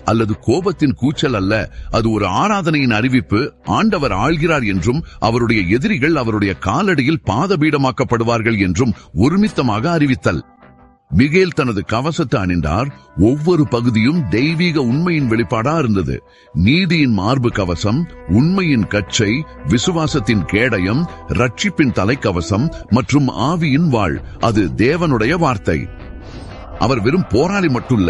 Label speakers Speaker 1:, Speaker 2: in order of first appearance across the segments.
Speaker 1: அல்லது கோபத்தின் கூச்சல் அல்ல, அது ஒரு ஆராதனையின் அறிவிப்பு. ஆண்டவர் ஆள்கிறார் என்றும் அவருடைய எதிரிகள் அவருடைய காலடியில் பாதபீடமாக்கப்படுவார்கள் என்றும் ஒருமித்தமாக அறிவித்தல். மிகேல் தனது கவசத்தை அணிந்தார். ஒவ்வொரு பகுதியும் தெய்வீக உண்மையின் வெளிப்பாடா இருந்தது. நீதியின் மார்பு கவசம், உண்மையின் கச்சை, விசுவாசத்தின் கேடயம், ரட்சிப்பின் தலைக்கவசம் மற்றும் ஆவியின் வாள். அது தேவனுடைய வார்த்தை. அவர் வெறும் போராளி மட்டுமல்ல,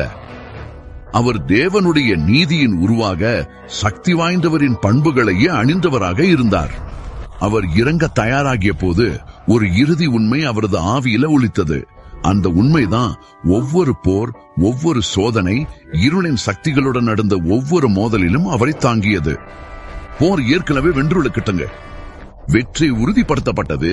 Speaker 1: அவர் தேவனுடைய நீதியின் உருவாக சக்தி வாய்ந்தவரின் பண்புகளையே அணிந்தவராக இருந்தார். அவர் இறங்க தயாராகிய போது ஒரு இறுதி உண்மை அவரது ஆவியில ஒலித்தது. அந்த உண்மைதான் ஒவ்வொரு போர், ஒவ்வொரு சோதனை, இருளின் சக்திகளுடன் நடந்த ஒவ்வொரு மோதலிலும் அவரை தாங்கியது. போர் ஏற்கனவே வென்றுள்ளக்கிட்டங்க, வெற்றி உறுதிப்படுத்தப்பட்டது.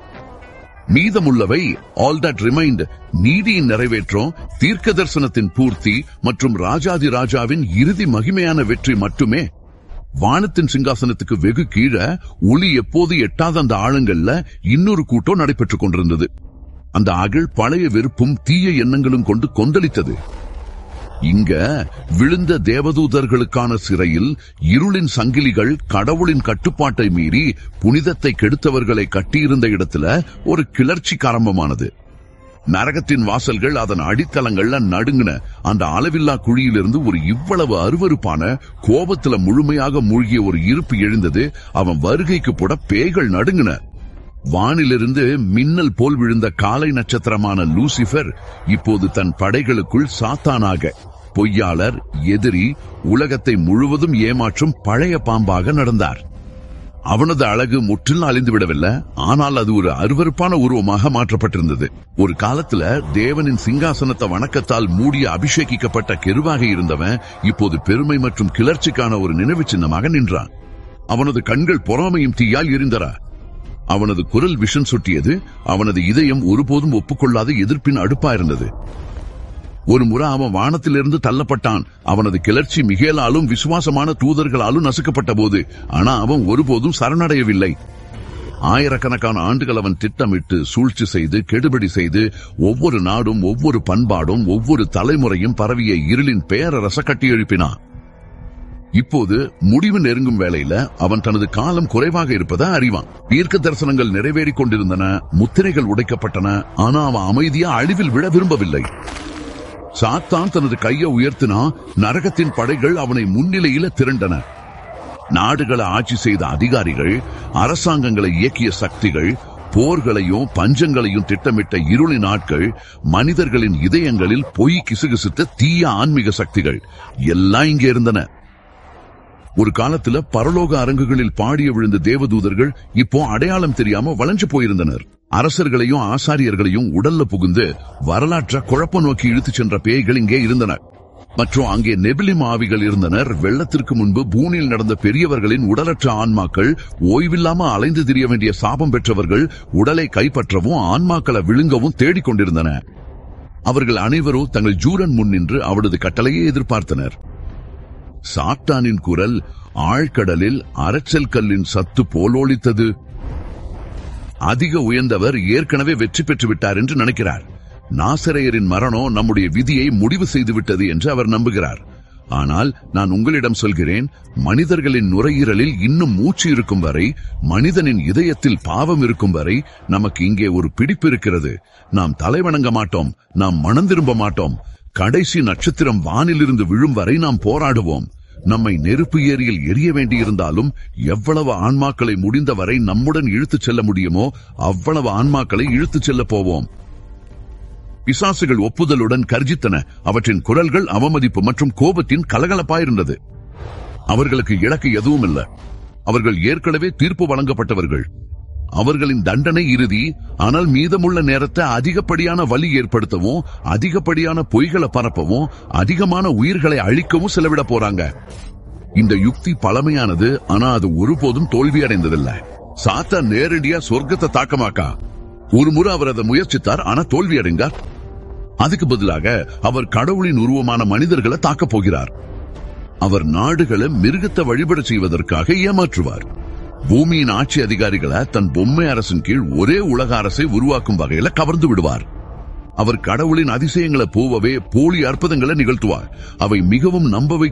Speaker 1: மீதமுள்ளவை ஆல் தட் ரிமைண்ட், நீதியின் நிறைவேற்றம், தீர்க்க தரிசனத்தின் பூர்த்தி மற்றும் ராஜாதி ராஜாவின் இறுதி மகிமையான வெற்றி மட்டுமே. வானத்தின் சிங்காசனத்துக்கு வெகு கீழே ஒளி எப்போது எட்டாத அந்த ஆழங்கள்ல இன்னொரு கூட்டம் நடைபெற்றுக் கொண்டிருந்தது. அந்த அகழ் பழைய வெறுப்பும் தீய எண்ணங்களும் கொண்டு கொந்தளித்தது. இங்க விழுந்த தேவதூதர்களுக்கான சிறையில் இருளின் சங்கிலிகள் கடவுளின் கட்டுப்பாட்டை மீறி புனிதத்தை கெடுத்தவர்களை கட்டியிருந்த இடத்துல ஒரு கிளர்ச்சி ஆரம்பமானது. நரகத்தின் வாசல்கள் அதன் அடித்தளங்கள்ல நடுங்கின. அந்த அளவில்லா குழியிலிருந்து ஒரு இவ்வளவு அருவருப்பான கோபத்துல முழுமையாக மூழ்கிய ஒரு இருப்பு எழுந்தது. அவன் வருகைக்கு கூட பேய்கள் நடுங்கின. வானிலிருந்து மின்னல் போல் விழுந்த காலை நட்சத்திரமான லூசிபர் இப்போது தன் படைகளுக்குள் சாத்தானாக, பொய்யாளர், எதிரி, உலகத்தை முழுவதும் ஏமாற்றும் பழைய பாம்பாக நடந்தார். அவனது அழகு முற்றிலும் அழிந்துவிடவில்லை, ஆனால் அது ஒரு அருவருப்பான உருவமாக மாற்றப்பட்டிருந்தது. ஒரு காலத்துல தேவனின் சிங்காசனத்தை வணக்கத்தால் மூடிய அபிஷேகிக்கப்பட்ட கெருவாக இருந்தவன் இப்போது பெருமை மற்றும் கிளர்ச்சிக்கான ஒரு நினைவு சின்னமாக நின்றான். அவனது கண்கள் பொறாமையும் தீயால் எரிந்தன. அவனது குரல் விஷம் சுட்டியது. அவனது இதயம் ஒருபோதும் ஒப்புக்கொள்ளாத எதிர்ப்பின் அடுப்பா இருந்தது. ஒரு முறை அவன் வானத்திலிருந்து தள்ளப்பட்டான். அவனது கிளர்ச்சி மிகேலாலும் விசுவாசமான தூதர்களாலும் நசுக்கப்பட்ட போது, ஆனா அவன் ஒருபோதும் சரணடையவில்லை. ஆயிரக்கணக்கான ஆண்டுகள் அவன் திட்டமிட்டு சூழ்ச்சி செய்து கெடுபிடி செய்து ஒவ்வொரு நாடும், ஒவ்வொரு பண்பாடும், ஒவ்வொரு தலைமுறையும் பரவிய இருளின் பேரரச கட்டி எழுப்பினான். இப்போது முடிவு நெருங்கும் வேளையில அவன் தனது காலம் குறைவாக இருப்பதை அறிவான். தீர்க்க தரிசனங்கள் நிறைவேறிக் கொண்டிருந்தன, முத்திரைகள் உடைக்கப்பட்டன. ஆனா அவன் அமைதியா அழிவில் விட விரும்பவில்லை. சாத்தான் தனது கையை உயர்த்தினா நரகத்தின் படைகள் அவனை முன்னிலையில திரண்டன. நாடுகளை ஆட்சி செய்த அதிகாரிகள், அரசாங்கங்களை இயக்கிய சக்திகள், போர்களையும் பஞ்சங்களையும் திட்டமிட்ட இருளின் ஆட்கள், மனிதர்களின் இதயங்களில் பொய் கிசுகிசுத்த தீய ஆன்மீக சக்திகள் எல்லாம் இங்கே இருந்தன. ஒரு காலத்துல பரலோக அரங்குகளில் பாடிய விழுந்த தேவதூதர்கள் இப்போ அடையாளம் தெரியாம வளைஞ்சு போயிருந்தனர். அரசர்களையும் ஆசாரியர்களையும் உடல்ல புகுந்து வரலாற்ற குழப்ப நோக்கி இழுத்துச் சென்ற பேய்கள் இங்கே இருந்தன. மற்றும் அங்கே நெபிலிம் ஆவிகள் இருந்தனர். வெள்ளத்திற்கு முன்பு பூமியில் நடந்த பெரியவர்களின் உடலற்ற ஆன்மாக்கள், ஓய்வில்லாம அலைந்து திரிய வேண்டிய சாபம் பெற்றவர்கள், உடலை கைப்பற்றவும் ஆன்மாக்களை விழுங்கவும் தேடிக்கொண்டிருந்தன. அவர்கள் அனைவரும் தங்கள் ஜூரன் முன் நின்று அவரது கட்டளையை எதிர்பார்த்தனர். சாத்தானின் குரல் ஆழ்கடலில் அரச்சல் கல்லின் சத்து போல் ஒலித்தது. அதிக உயர்ந்தவர் ஏற்கனவே வெற்றி பெற்று விட்டார் என்று நினைக்கிறார். நாசரேயரின் மரணம் நம்முடைய விதியை முடிவு செய்துவிட்டது என்று அவர் நம்புகிறார். ஆனால் நான் உங்களிடம் சொல்கிறேன், மனிதர்களின் நுரையீரலில் இன்னும் மூச்சு இருக்கும் வரை, மனிதனின் இதயத்தில் பாவம் இருக்கும் வரை நமக்கு இங்கே ஒரு பிடிப்பு இருக்கிறது. நாம் தலைவணங்க மாட்டோம், நாம் மனம் திரும்ப மாட்டோம். கடைசி நட்சத்திரம் வானிலிருந்து விழும் வரை நாம் போராடுவோம். நம்மை நெருப்பு ஏரியில் எரிய வேண்டியிருந்தாலும் எவ்வளவு ஆன்மாக்களை முடிந்தவரை நம்முடன் இழுத்துச் செல்ல முடியுமோ அவ்வளவு ஆன்மாக்களை இழுத்துச் செல்ல போவோம். பிசாசுகள் ஒப்புதலுடன் கர்ஜித்தன. அவற்றின் குரல்கள் அவமதிப்பு மற்றும் கோபத்தின் கலகலப்பாயிருந்தது. அவர்களுக்கு இலக்கு எதுவும் இல்லை. அவர்கள் ஏற்கனவே தீர்ப்பு வழங்கப்பட்டவர்கள். அவர்களின் தண்டனை இறுதி. ஆனால் மீதமுள்ள நேரத்தை அதிகப்படியான வலி ஏற்படுத்தவும், அதிகப்படியான பொய்களை பரப்பவும், அதிகமான உயிர்களை அழிக்கவும் செலவிட போறாங்க. இந்த யுக்தி பழமையானது, ஆனா அது ஒருபோதும் தோல்வியடைந்ததில்லை. சாத்தான் நேரடியா சொர்க்கத்தை தாக்கமாக்கா. ஒரு முறை அவர் அதை முயற்சித்தார், ஆனா தோல்வி அடைந்தார். அதுக்கு பதிலாக அவர் கடவுளின் உருவமான மனிதர்களை தாக்கப் போகிறார். அவர் நாடுகளை மிருகத்தை வழிபட செய்வதற்காக ஏமாற்றுவார். பூமியின் ஆட்சி அதிகாரிகளை தன் பொம்மை அரசின் கீழ் ஒரே உலக அரசை உருவாக்கும் வகையில கவர்ந்து விடுவார். அவர் கடவுளின் அதிசயங்களை போவவே போலி அற்புதங்களை நிகழ்த்துவார். அவை மிகவும் நம்ப